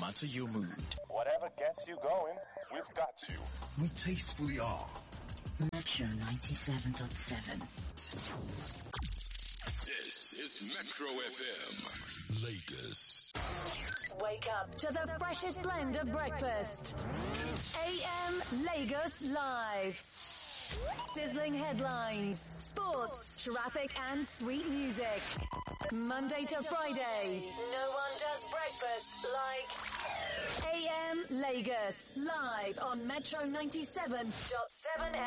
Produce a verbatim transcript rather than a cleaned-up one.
matter your mood. Whatever gets you going, we've got you. We tastefully are Metro ninety-seven point seven. This is Metro F M, Lagos. Wake up to the freshest blend of breakfast. A M Lagos Live. Sizzling headlines, sports, traffic and sweet music. Monday to Friday, no one does breakfast like A M Lagos. Live on Metro ninety-seven point seven